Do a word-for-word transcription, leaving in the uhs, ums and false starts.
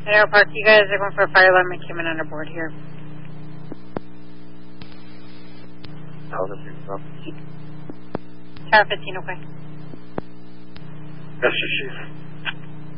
Arrow Park, you guys are going for a fire alarm and came in under board here. Tower fifteen, okay. Yes, Chief.